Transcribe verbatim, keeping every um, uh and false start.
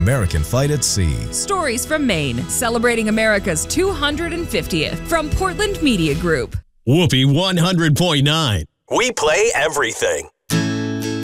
American Fight at Sea. Stories from Maine, celebrating America's two hundred fiftieth. From Portland Media Group. Whoopee one hundred point nine. We play everything.